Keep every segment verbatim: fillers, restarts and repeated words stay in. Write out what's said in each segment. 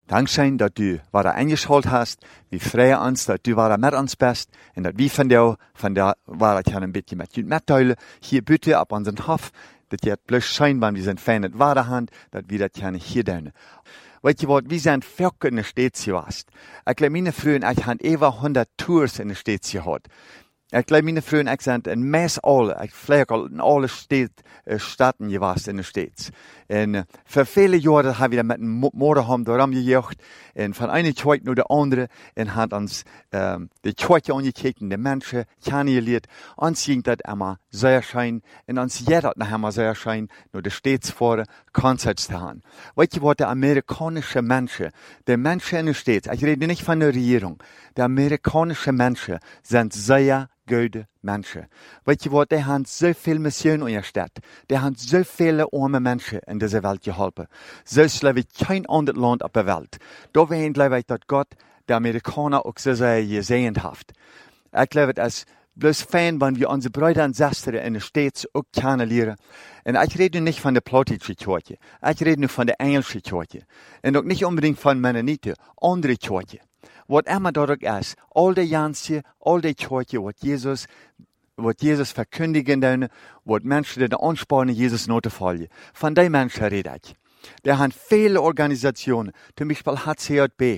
Dankzij dat u waar eingeschoold hast, wie vrije ons, dat u waar met ons best, en dat wie van jou, van daar waar het een beetje met je metduilen, hier buiten op onze hof, dat je het plus zijn, want we zijn fijn het ware hand, dat we dat gaan hier doen. Weet je wat, we zijn veel in de steeds geweest. Ik geloof mijn vrienden, ik heb even honderd tours in de steeds gehad. Ik geloof mijn vrienden, ik zijn in meest alle, ik vlieg al in alle steden, uh, steden geweest in de steeds. En uh, voor vele jaren hebben we met een motorhome doorom gejocht. En van een tjoit naar de andere. En had ons um, de tjoitje aangekeken, de mensen kennengeleerd. Ons ging dat allemaal zeer schijn. En ons jij dat nog helemaal zeer schijn naar de steeds voor concerts te gaan. Weet je wat, de Amerikanische mensen, de mensen in de steeds, ik rede niet van de regering. De Amerikanische mensen zijn zeer goede mensen. Weet je wat, die hebben zoveel missionen in je stad. Die hebben zoveel arme mensen in deze wereld geholpen. Zo geloof ik geen ander land op de wereld. Daarom geloof ik dat God de Amerikanen ook zo gezegend heeft. Ik geloof het als bloos fijn, wanneer we onze broeders en zusters in de States ook kunnen leren. En ik red nu niet van de Plottische kerkje. Ik red nu van de Engelse kerkje. En ook niet unbedingt van Mennonieten, andere kerkje. Wat immer dat ook is, al die jansen, al die kerkje, wat Jezus, wat Jezus verkondigen doen, wat mensen die de aansporen Jezus na te volgen. Van die mensen red ik. Er zijn vele organisationen, zum Beispiel H C J B,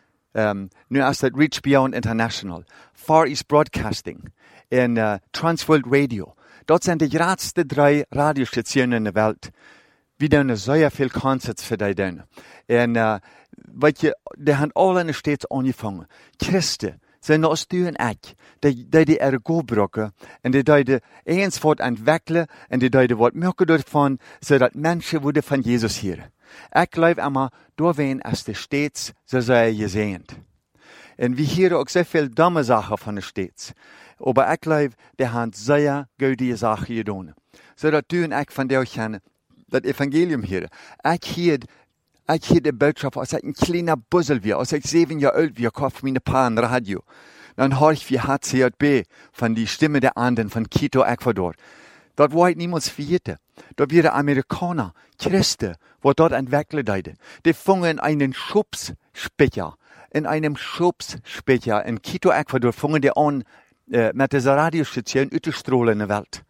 um, nu is dat Reach Beyond International, Far East Broadcasting en uh, Transworld Radio. Dat zijn de grootste drie radiostationen in de wereld. We doen zeer veel concerts voor die doen. En uh, weet je, die hebben alle in de steeds aangevangen. Christen zijn als u en ik, die die, die er goed brokken, en die die eens wat ontwikkelen, en die die wat maken ervan, zodat mensen worden van Jezus hier. Ik geloof allemaal, doorheen is de steeds, zo zij gezegend. En we horen ook zoveel domme zaken van de steeds. Maar ik geloof, die hebben zeer goede zaken gedaan. Zodat u en ik van jou gaan dat evangelium hier. Ik hier, ik hier de boodschap, als ik een kleine buzzel weer, als ik zeven jaar oud weer, koop mijn pa een radio. Dan hoor ik weer H C J B van die Stimme der Anden van Quito, Ecuador. Dat wordt niemand vergeten. Dat waren Amerikaner, Christen, wat dat ontwikkelen deden. Die vongen in einen Schubsspeicher, in einem Schubsspeicher in Quito, Ecuador, vongen die aan uh, met deze radiostation uit te stralen in de wereld.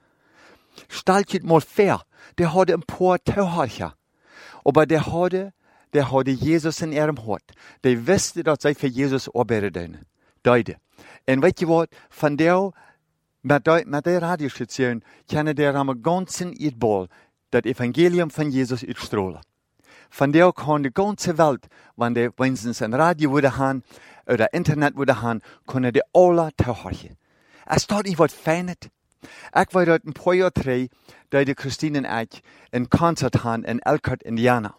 Stel je het maar voor, die hadden een paar touwhartje. Maar die hadden, die hadden Jezus in ihrem hart. Die wisten dat zij voor Jezus arbeiden deden. En weet je wat, van jou, met die, met die radiostation, kunnen die aan de ganzen uitbal dat evangelium van Jezus uitstralen. Van jou kan de ganze wereld, wanneer die wenigstens een radio willen gaan, of internet willen gaan, kunnen die alle touwhartje. Is dat niet wat fijn? Ik was uit een paar jaar terug, dat de Christine en ik een concert hadden in Elkhart, Indiana.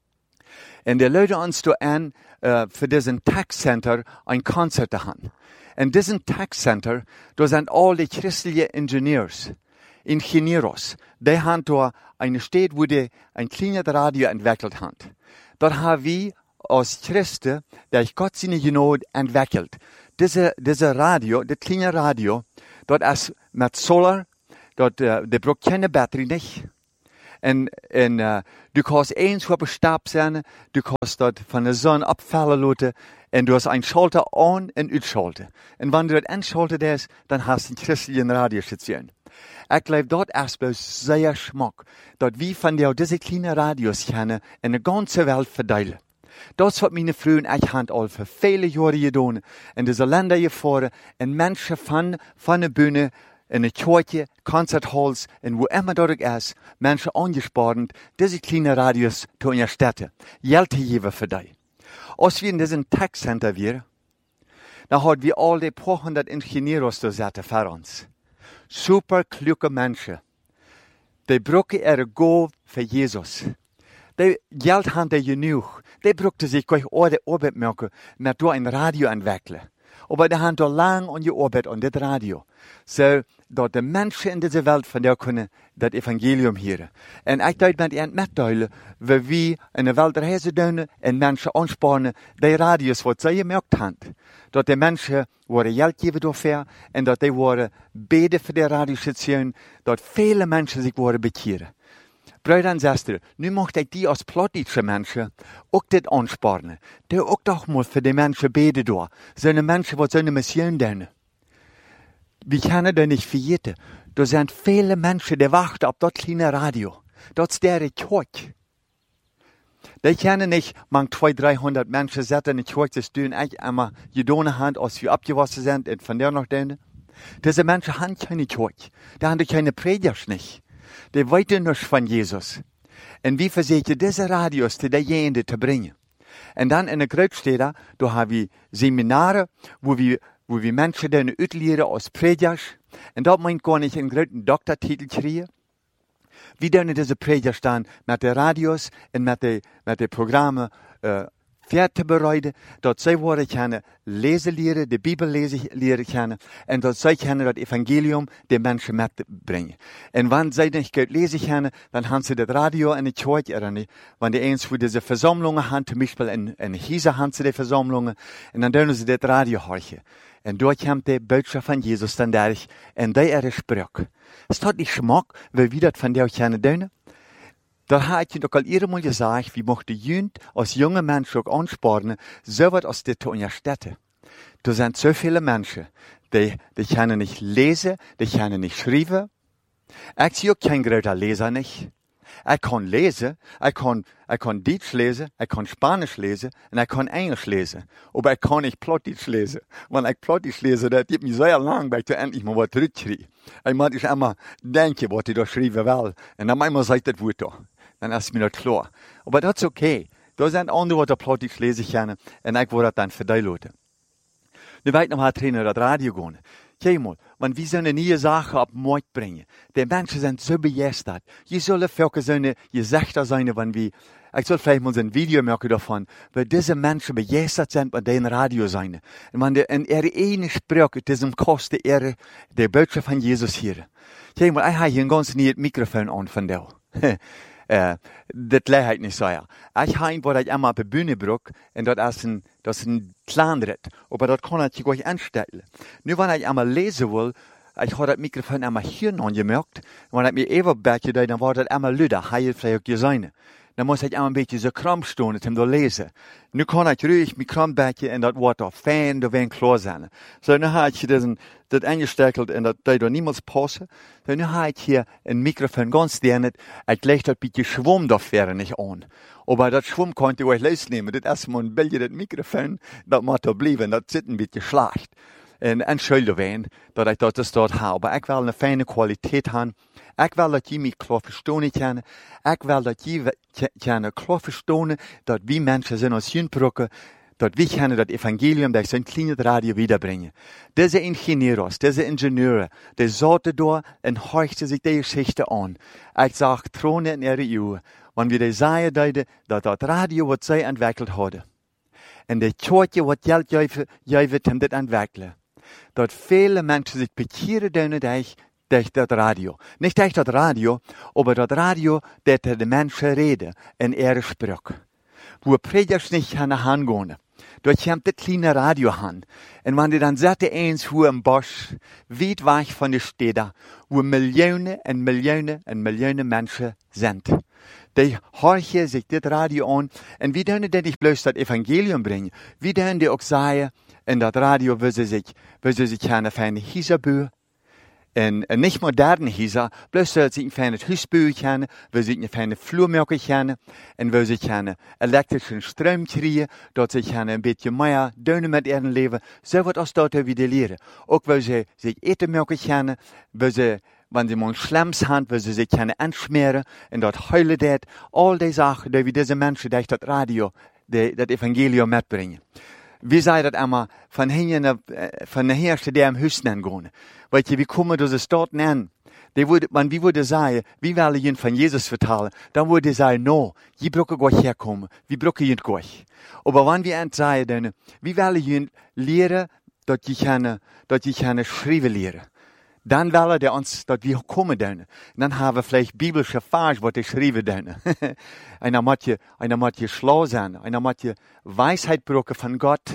En die luiden ons toe aan uh, voor deze taxcenter een concert te gaan. En deze taxcenter, daar zijn al die christelijke ingenieurs, ingenieurs. Die hebben daar een stad waar die een kleine radio ontwikkeld hebben. Dat hebben we als christen, die God zijn genade ontwikkeld. Deze, deze radio, de kleine radio, dat is met solar, dat uh, de bruikt geen batterie niet. En, en uh, du kan eens op een stap zijn, du kan dat van de zon opvallen laten, en du hast een schalter aan en uitschalten. En wanneer dat inschalten is, dan hast je een christelijke radiostation. Ik geloof dat is zeer smak, dat we van jou deze kleine radio's kennen en de ganze wereld verdelen. Dat is wat mijn vrienden en ik hebben al voor vele jaren gedaan. En deze landen gevoeren en mensen van, van de bühne, in de kerkje, concerthalls en waar immer dat ook is, mensen aangespaard, deze kleine radio's te ondersteunen. Geld te geven voor die. Als we in deze taxcenter waren, dan hadden we al die paar honderd ingenieurs daar zitten voor ons. Super kloeke mensen. Die brokken er go voor Jezus. Die geld hadden genoeg. Die brukten zich gleich orde arbeid maken met door een radio ontwikkelen. Maar die hebben lang aan je arbeid aan dit radio. Zodat de mensen in deze wereld van jou kunnen dat evangelium horen. En ik duid met je metduilen, waar we in de wereld reizen doen en mensen aanspannen, die radio's wat zij gemerkt hebben. Dat de mensen worden geld geven daarvoor en dat die worden beden voor de radiostation, dat vele mensen zich worden bekeren. Brüder en zuster, nu mocht ik die als plotische mensen ook dit aansporen. Doe ook toch maar voor de mensen beden door. Zijn mensen wat zijn missie doen. We kunnen dat niet vergeten. Er zijn vele mensen die wachten op dat kleine radio. Dat is der kerk. Die kennen niet, man tweehonderd, driehonderd mensen zetten in de kerk, dus doen echt immer gedaan hand als we abgewassen zijn en van daar nog doen. Diese mensen hebben keine kerk. Die hebben keine predikers niet. Die weten niets van Jezus. En wie verzekert deze radio's te diegenen te brengen. En dan in de Grootsteden, daar hebben we seminaren, waar we, waar we mensen dan uitleren als predikers. En dat meint gar niet een grote doktertitel krijgen. We doen deze predikers dan met de radio's en met de, met de programma uh, ver te bereiden, dat zij worden kunnen lezen leren, de Bijbel lezen leren kennen, en dat zij kunnen dat evangelium de mensen metbrengen. En wanneer zij niet kunnen lezen kennen, dan hebben ze dat radio en de kerk er niet. Wanneer de eens voor deze verzamelingen hebben, zum Beispiel in, in Hiezer hebben ze de verzamelingen, en dan doen ze dat radio horen. En door komt de boodschap van Jezus dan daar, en die er is spreuk. Is dat niet smak, wil wie dat van jou kunnen doen? Daar had je ook al eerder mal gezegd, we mochten jund als jonge mensen ook aansporen, zo wat als dit te ondersteunen. Er zijn zoveel mensen, die, die kunnen niet lezen, die kunnen niet schrijven. Ik zie ook geen grote lezer niet. Ik kan lezen, ik kan, ik kan Duits lezen, ik kan Spanisch lezen en ik kan Engels lezen. Maar ik kan niet Plottisch lezen. Want ik Plottisch lezen, dat heeft me zo lang bij te endlich maar wat terugkrijgen. En moet ik immer denken wat ik daar schrijven wil. En dan eenmaal zegt het woord toch. Dan is me dat klaar. Maar dat is oké. Okay. Er zijn anderen wat Plottisch lezen kunnen en ik word dat dan verduidelijken. Nu weet ik nog wat trainer dat radio gaan. Kijk maar, want we zullen nieuwe zaken op markt brengen. De mensen zijn zo begeisterd. Je zullen veel zijn, je zegt dat zijn, want we, ik zal vielleicht mal een video maken daarvan, waar deze mensen begeisterd zijn met de radio zijn. En wanneer in er ene spreuk, het is een koste er de boodschap van Jezus hier. Kijk maar, ik heb hier een ganz nieuwe microfoon aan van jou. Uh, dat leg ik niet zo. Ja. Ik heb wat ik immer op de bühne broek, en dat is een, dat is een klaanrit. Maar dat kan ik gewoon instellen. Nu, wanneer ik immer lezen wil, ik had dat microfoon immer hier aangemerkt. Wanneer ik me even beetje deed, dan wordt het immer luider. Hij heeft vielleicht ook gezien. Dan moest ik immer een beetje zo kramp staan om te lezen. Nu kan ik ruhig mijn kramp beetje en dat wordt al fijn, dat weer klaar zijn. Zo, nu heb ik dat, dat ingesteld en dat deed er niemals passen. So, nu heb ik hier een microfoon ganz dicht. Ik leg dat beetje schwom daar verder niet aan. Maar dat schwom kan je ook losnemen. Dat is maar een beetje dat microfoon, dat moet er blijven. Dat zit een beetje slecht. En entschuldigen dat ik dat dus dort heb. Maar ik wil een fijne kwaliteit hebben. Ik wil dat je mij klaar verstaan kan. Ik wil dat je kan klaar verstaan dat we mensen zijn als junbroeken, dat we kunnen dat evangelium bij zijn kleine radio wiederbrengen. Deze ingenieurs, deze ingenieuren, die zaten daar en hoorden zich deze geschichte aan. Ik zag tronen in ihre eeuwen, wanneer we zeiden deden dat dat radio wat zij ontwikkeld hadden. En de kerkje wat geld geven om dit ontwikkelen. Dat vele mensen zich bekeren doen durch, durch dat radio. Niet durch dat radio, maar dat radio dat de mensen reden en er spreuk. Wo predikers niet gaan gaan. Dort komt dit kleine radio aan. En wanneer dan zette eens hoe een bos, weit weg van de steden, wo miljoenen en miljoenen en miljoenen mensen zijn. Die horen zich dit radio aan. En wie doen dat niet bloos dat evangelium brengen. Wie doen die ook zeggen, en dat radio wil ze zich, wil ze zich gaan fijne huizen bouwen. En, en niet moderne huizen, bloos ze zich een fijne huis bouwen kunnen, wil ze een fijne vloermelken kunnen, en wil ze gaan elektrische stroom krijgen, dat ze gaan een beetje meer doen met hun leven. Zo wat als dat we willen leren. Ook wil ze zich eten melken kunnen, wil ze, wanneer ze maar slems hebben, wil ze zich kunnen aansmeren, en dat huilen dat, al die zaken, die we deze mensen durch dat radio, die, dat evangelium metbrengen. Wie zei dat immer, van hier, van de eerste die am huis gaan. Weet je, wie komen deze staten aan? Die worden, man, wie worden zeggen, wie willen je van Jezus vertellen? Dan worden ze zeggen, no, je brokken gleich herkomen. Wie brokken je gleich. Maar wanneer we aan het zeggen, wie willen je leren, dat je kan, dat je kan schrijven leren? Dan willen die ons dat we komen doen. Dan hebben we vielleicht biblische vers wat ik schrijven doen. En dan moet je, en dan moet je schlau zijn. En dan moet je wijsheid brokken van God.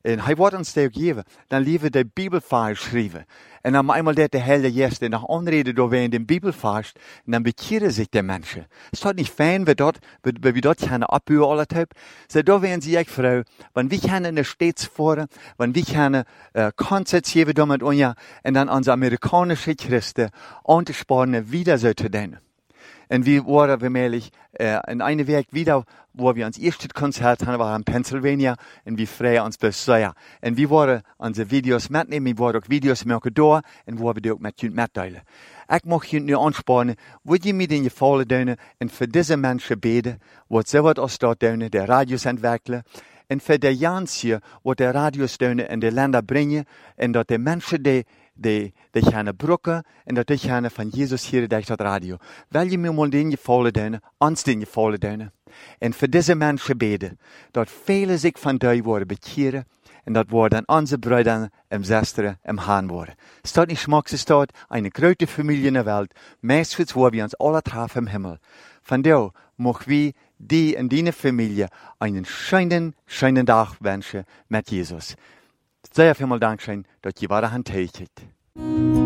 En hij wordt ons dat geven. Dan liever de Bibelvers schrijven. En dan einmal dat de hele Gäste nach aanreden door in den Bibelvers. En dan bekehren sich die Menschen. Is dat niet fijn, wie dat, wie, wie dat gaan abhören alle tijd? So, da werden sie echt Frau, wenn wir gaan in der States fahren, wenn wir gaan uh, Konzerts geben damit und ja, und dann unsere amerikanische Christen anzusparen, wieder so zu tun. Und wir waren wirklich äh, in einer Weg wieder, wo wir uns erstes Konzert hatten, war in Pennsylvania, und wir freuen uns besonders. Und wir waren unsere Videos mitnehmen, wir waren auch Videos machen da, und wo wir die auch mit Jünd mitteilen. Ich möchte Jünd nur anspornen, wo die mit in Gefallen tun, und für diese Menschen beten, wo sie was aus dort tun, der Radios entwickeln, und für die Jansen, wo die Radios tun, in die Länder bringen, und dass die Menschen, die Die, die gaan brokken en dat die gaan van Jezus hier durch dat radio. Wil je me mal den gevallen doen, ons den gevallen doen. En voor deze mensen beden, dat velen zich van die worden bekeren en dat worden onze broeders en zusters im Herrn worden. Staat niet schmackse staat, eine grote Familie in der Welt, meestens wo wir uns alle treffen im Himmel. Von da mogen wir die in deine Familie einen schönen, schönen Tag wünschen mit Jesus. Sehr vielmal Dankeschön, dass ihr weiter handteilt.